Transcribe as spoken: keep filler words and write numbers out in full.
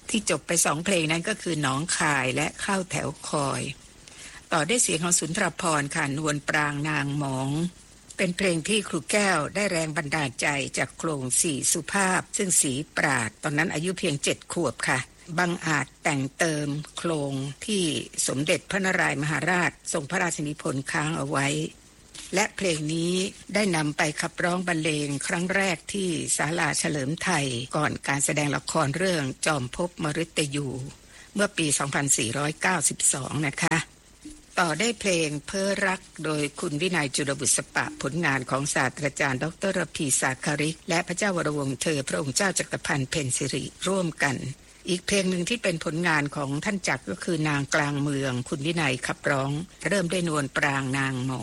ที่จบไปสองเพลงนั้นก็คือหนองคายและเข้าแถวคอยต่อได้เสียงของสุนทรภรณ์ค่ะนวลปรางนางหมองเป็นเพลงที่ครูแก้วได้แรงบันดาลใจจากโครงสี่สุภาพซึ่งศรีปราดตอนนั้นอายุเพียงเจ็ดขวบค่ะบังอาจแต่งเติมโครงที่สมเด็จพระนารายมหาราชทรงพระราชนิพนธ์ค้างเอาไว้และเพลงนี้ได้นำไปขับร้องบรรเลงครั้งแรกที่ศาลาเฉลิมไทยก่อนการแสดงละครเรื่องจอมภพมฤตยูเมื่อปี สองพันสี่ร้อยเก้าสิบสอง นะคะต่อได้เพลงเพ้อรักโดยคุณวินัยจุลบุษปะผลงานของศาสตราจารย์ดรระพีสาคาริกและพระเจ้าวรวงศ์เธอพระองค์เจ้าจักรพันธ์เพ็ญสิริร่วมกันอีกเพลงหนึ่งที่เป็นผลงานของท่านจักรก็คือนางกลางเมืองคุณวินัยขับร้องเริ่มได้นวลปรางนางหมอ